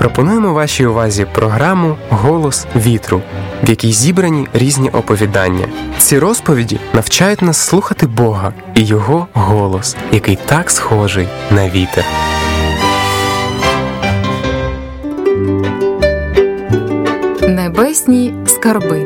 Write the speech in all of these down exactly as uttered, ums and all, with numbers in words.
Пропонуємо вашій увазі програму «Голос вітру», в якій зібрані різні оповідання. Ці розповіді навчають нас слухати Бога і Його голос, який так схожий на вітер. Небесні скарби.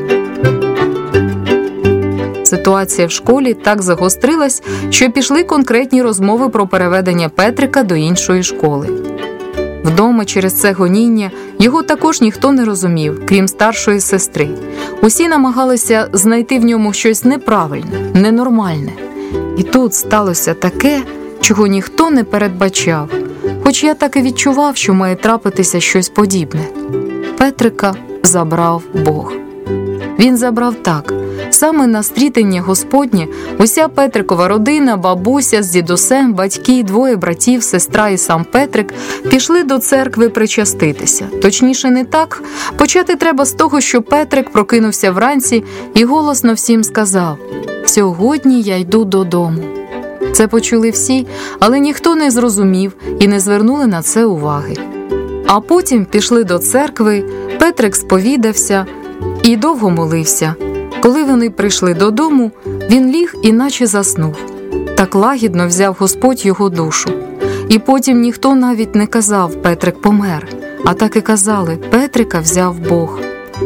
Ситуація в школі так загострилась, що пішли конкретні розмови про переведення Петрика до іншої школи. Вдома через це гоніння його також ніхто не розумів, крім старшої сестри. Усі намагалися знайти в ньому щось неправильне, ненормальне. І тут сталося таке, чого ніхто не передбачав, хоч я так і відчував, що має трапитися щось подібне. Петрика забрав Бог. Він забрав так. Саме на стрітення Господнє уся Петрикова родина, бабуся з дідусем, батьки, двоє братів, сестра і сам Петрик пішли до церкви причаститися. Точніше не так. Почати треба з того, що Петрик прокинувся вранці і голосно всім сказав: «Сьогодні я йду додому». Це почули всі, але ніхто не зрозумів і не звернули на це уваги. А потім пішли до церкви, Петрик сповідався і довго молився. Коли вони прийшли додому, він ліг і наче заснув. Так лагідно взяв Господь його душу. І потім ніхто навіть не казав «Петрик помер», а так і казали «Петрика взяв Бог».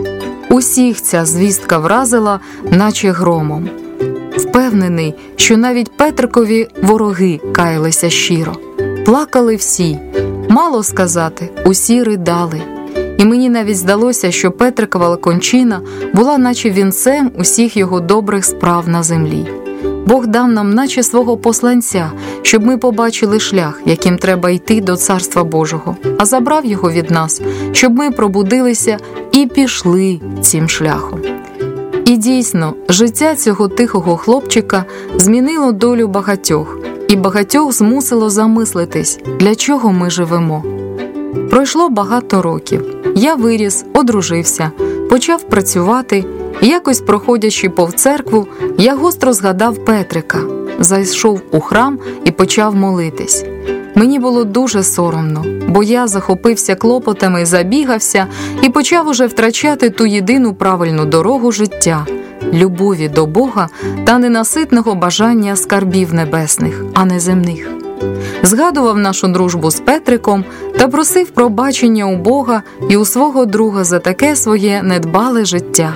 Усіх ця звістка вразила, наче громом. Впевнений, що навіть Петрикові вороги каялися щиро. Плакали всі. Мало сказати, усі ридали. І мені навіть здалося, що Петрикова кончина була наче вінцем усіх його добрих справ на землі. Бог дав нам наче свого посланця, щоб ми побачили шлях, яким треба йти до Царства Божого, а забрав його від нас, щоб ми пробудилися і пішли цим шляхом. І дійсно, життя цього тихого хлопчика змінило долю багатьох, і багатьох змусило замислитись, для чого ми живемо. Пройшло багато років. Я виріс, одружився, почав працювати, і якось проходячи повз церкву, я гостро згадав Петрика, зайшов у храм і почав молитись. Мені було дуже соромно, бо я захопився клопотами, забігався і почав уже втрачати ту єдину правильну дорогу життя – любові до Бога та ненаситного бажання скарбів небесних, а не земних. Згадував нашу дружбу з Петриком та просив пробачення у Бога і у свого друга за таке своє недбале життя.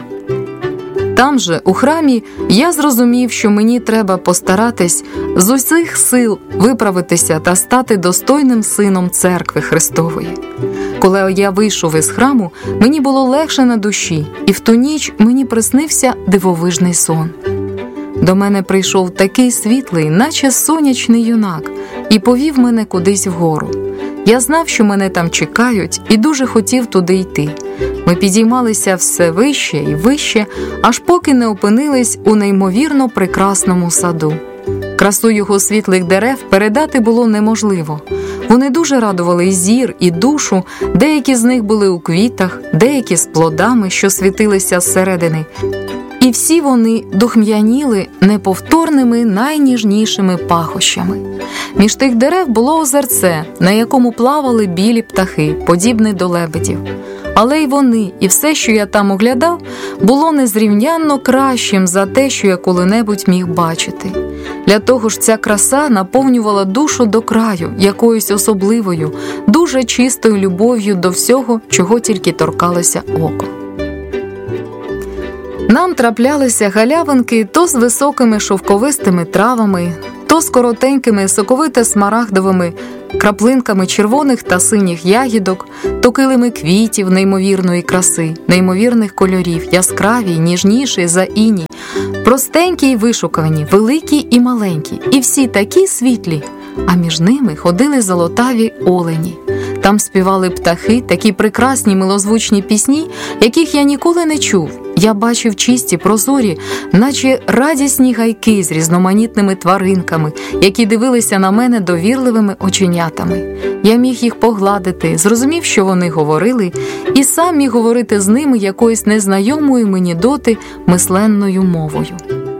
Там же, у храмі, я зрозумів, що мені треба постаратись з усіх сил виправитися та стати достойним сином Церкви Христової. Коли я вийшов із храму, мені було легше на душі, і в ту ніч мені приснився дивовижний сон. До мене прийшов такий світлий, наче сонячний юнак, і повів мене кудись вгору. Я знав, що мене там чекають, і дуже хотів туди йти. Ми підіймалися все вище і вище, аж поки не опинились у неймовірно прекрасному саду. Красу його світлих дерев передати було неможливо. Вони дуже радували і зір, і душу, деякі з них були у квітах, деякі з плодами, що світилися зсередини. І всі вони духм'яніли неповторними, найніжнішими пахощами. Між тих дерев було озерце, на якому плавали білі птахи, подібні до лебедів. Але й вони, і все, що я там оглядав, було незрівнянно кращим за те, що я коли-небудь міг бачити. Для того ж ця краса наповнювала душу до краю, якоюсь особливою, дуже чистою любов'ю до всього, чого тільки торкалося око. Нам траплялися галявинки то з високими шовковистими травами, то з коротенькими соковито-смарагдовими краплинками червоних та синіх ягідок, то килими квітів неймовірної краси, неймовірних кольорів, яскраві й ніжніші за іній, простенькі й вишукані, великі і маленькі, і всі такі світлі, а між ними ходили золотаві олені. Там співали птахи, такі прекрасні милозвучні пісні, яких я ніколи не чув. Я бачив чисті, прозорі, наче радісні гайки з різноманітними тваринками, які дивилися на мене довірливими оченятами. Я міг їх погладити, зрозумів, що вони говорили, і сам міг говорити з ними якоюсь незнайомою мені доти мисленною мовою.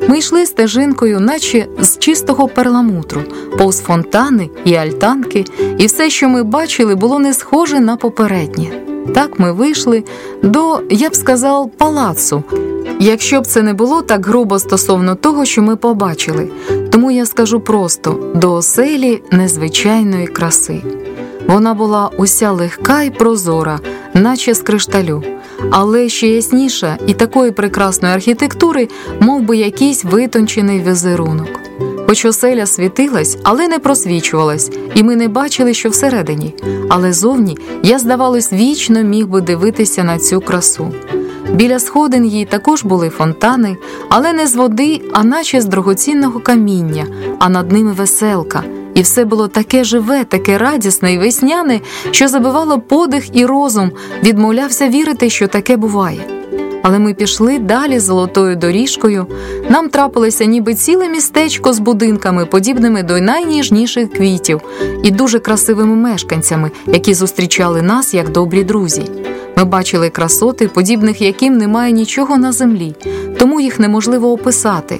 Ми йшли стежинкою, наче з чистого перламутру, повз фонтани і альтанки, і все, що ми бачили, було не схоже на попереднє. Так ми вийшли до, я б сказав, палацу, якщо б це не було так грубо стосовно того, що ми побачили. Тому я скажу просто – до оселі незвичайної краси. Вона була уся легка і прозора, наче з кришталю, але ще ясніша і такої прекрасної архітектури, мов би якийсь витончений візерунок. Хоч оселя світилась, але не просвічувалась, і ми не бачили, що всередині. Але зовні я, здавалось, вічно міг би дивитися на цю красу. Біля сходин їй також були фонтани, але не з води, а наче з дорогоцінного каміння, а над ними веселка. І все було таке живе, таке радісне і весняне, що забивало подих і розум, відмовлявся вірити, що таке буває. Але ми пішли далі золотою доріжкою, нам трапилося ніби ціле містечко з будинками, подібними до найніжніших квітів, і дуже красивими мешканцями, які зустрічали нас як добрі друзі. Ми бачили красоти, подібних яким немає нічого на землі, тому їх неможливо описати.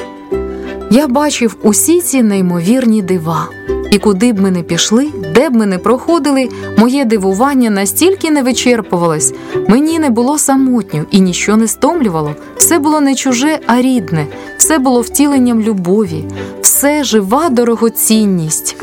Я бачив усі ці неймовірні дива. І куди б ми не пішли, де б ми не проходили, моє дивування настільки не вичерпувалось. Мені не було самотньо і ніщо не стомлювало. Все було не чуже, а рідне. Все було втіленням любові. Все жива дорогоцінність.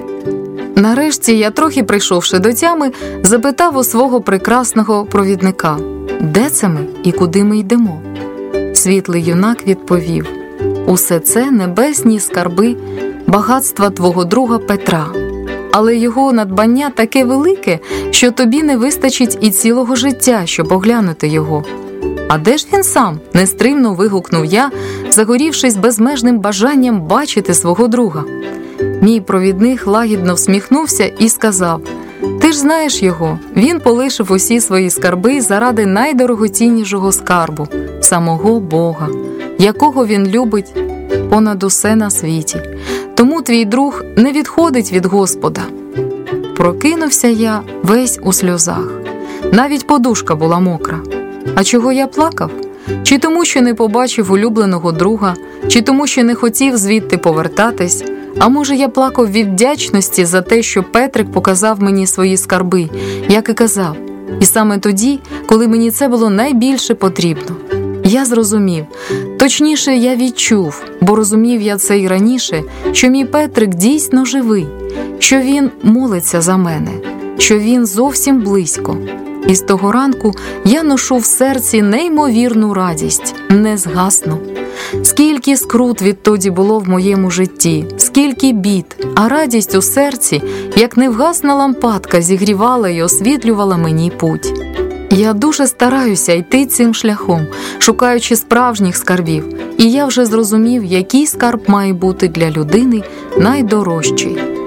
Нарешті я, трохи прийшовши до тями, запитав у свого прекрасного провідника: «Де це ми і куди ми йдемо?» Світлий юнак відповів: «Усе це небесні скарби, багатства твого друга Петра. Але його надбання таке велике, що тобі не вистачить і цілого життя, щоб оглянути його». «А де ж він сам?» – нестримно вигукнув я, загорівшись безмежним бажанням бачити свого друга. Мій провідник лагідно всміхнувся і сказав: «Ти ж знаєш його, він полишив усі свої скарби заради найдорогоціннішого скарбу – самого Бога, якого він любить понад усе на світі. Тому твій друг не відходить від Господа». Прокинувся я весь у сльозах. Навіть подушка була мокра. А чого я плакав? Чи тому, що не побачив улюбленого друга, чи тому, що не хотів звідти повертатись? А може, я плакав від вдячності за те, що Петрик показав мені свої скарби, як і казав. І саме тоді, коли мені це було найбільше потрібно. Я зрозумів, точніше, я відчув, бо розумів я це й раніше, що мій Петрик дійсно живий, що він молиться за мене, що він зовсім близько. І з того ранку я ношу в серці неймовірну радість, не згасну. Скільки скрут відтоді було в моєму житті, скільки бід, а радість у серці, як невгасна лампадка, зігрівала й освітлювала мені путь. Я дуже стараюся йти цим шляхом, шукаючи справжніх скарбів, і я вже зрозумів, який скарб має бути для людини найдорожчий.